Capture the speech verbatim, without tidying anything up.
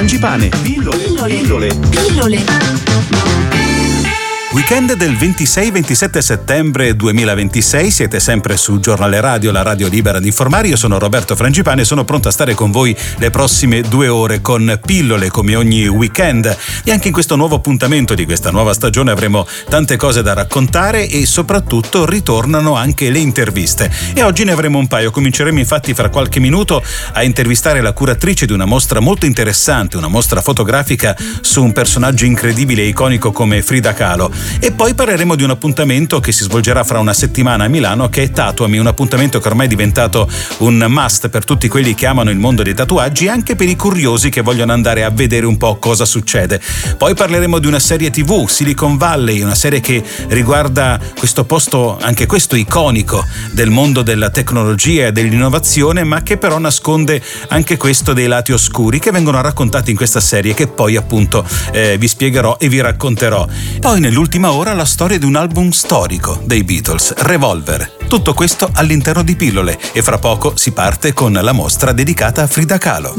Frangipane. Pillole. Pillole. Pillole. Weekend del ventisei ventisette settembre duemilaventisei, siete sempre su Giornale Radio, la radio libera di informare. Io sono Roberto Frangipane e sono pronto a stare con voi le prossime due ore con Pillole, come ogni weekend. E anche in questo nuovo appuntamento di questa nuova stagione avremo tante cose da raccontare e soprattutto ritornano anche le interviste. E oggi ne avremo un paio. Cominceremo infatti fra qualche minuto a intervistare la curatrice di una mostra molto interessante, una mostra fotografica su un personaggio incredibile e iconico come Frida Kahlo. E poi parleremo di un appuntamento che si svolgerà fra una settimana a Milano, che è Tatuami, un appuntamento che ormai è diventato un must per tutti quelli che amano il mondo dei tatuaggi e anche per i curiosi che vogliono andare a vedere un po' cosa succede. Poi parleremo di una serie tivù, Silicon Valley, una serie che riguarda questo posto, anche questo iconico del mondo della tecnologia e dell'innovazione, ma che però nasconde anche questo dei lati oscuri che vengono raccontati in questa serie, che poi appunto eh, vi spiegherò e vi racconterò. Poi nell'ultima ora la storia di un album storico dei Beatles, Revolver. Tutto questo all'interno di Pillole, e fra poco si parte con la mostra dedicata a Frida Kahlo.